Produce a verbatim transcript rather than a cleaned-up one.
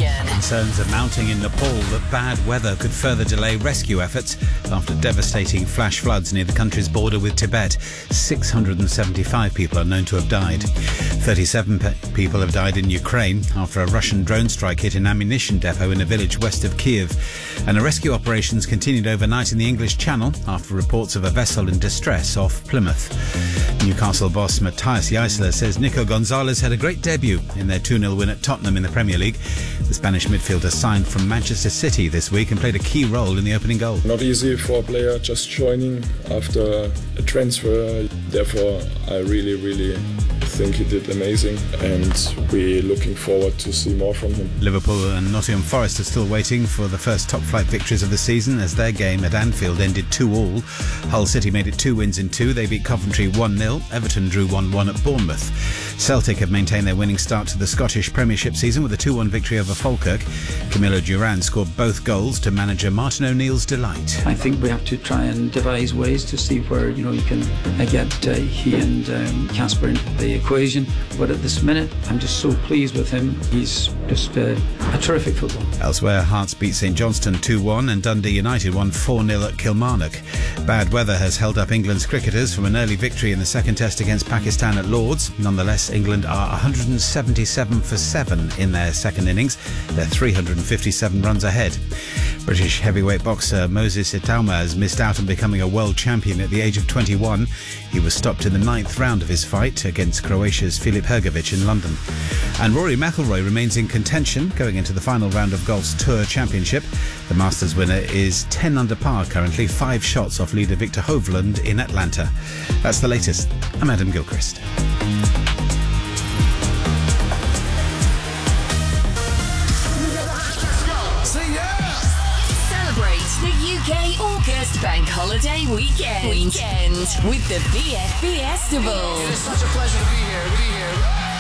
station. Concerns are mounting in Nepal that bad weather could further delay rescue efforts after devastating flash floods near the country's border with Tibet. six hundred seventy-five people are known to have died. thirty-seven pe- people have died in Ukraine after a Russian drone strike hit an ammunition depot in a village west of Kiev. And the rescue operations continued overnight in the English Channel after reports of a vessel in distress off Plymouth. Newcastle boss Matthias Jaissler says Nico Gonzalez had a great debut in their two nil win at Tottenham in the Premier League. The Spanish midfielder signed from Manchester City this week and played a key role in the opening goal. Not easy for a player just joining after a transfer. Therefore, I really, really think he did amazing, and we're looking forward to see more from him. Liverpool and Nottingham Forest are still waiting for the first top-flight victories of the season as their game at Anfield ended two all. Hull City made it two wins in two. They beat Coventry one nil. Everton drew one one at Bournemouth. Celtic have maintained their winning start to the Scottish Premiership season with a two one victory over Falkirk. Camilo Duran scored both goals to manager Martin O'Neill's delight. I think we have to try and devise ways to see where, you know, you can uh, get uh, he and um, Casper into the equation. But at this minute, I'm just so pleased with him. He's just uh, a terrific footballer. Elsewhere, Hearts beat St Johnstone two one and Dundee United won four nil at Kilmarnock. Bad weather has held up England's cricketers from an early victory in the second test against Pakistan at Lords. Nonetheless, England are one hundred seventy-seven for seven in their second innings. They're three hundred fifty-seven runs ahead. British heavyweight boxer Moses Itauma has missed out on becoming a world champion at the age of twenty-one. He was stopped in the ninth round of his fight against Croatia's Filip Hrgovic in London. And Rory McIlroy remains in contention going into the final round of golf's Tour Championship. The Masters winner is ten under par currently, five shots off leader Victor Hovland in Atlanta. That's the latest. I'm Adam Gilchrist. The U K August Bank Holiday Weekend. Weekend with the V F B Festival. It's such a pleasure to be here. Be here.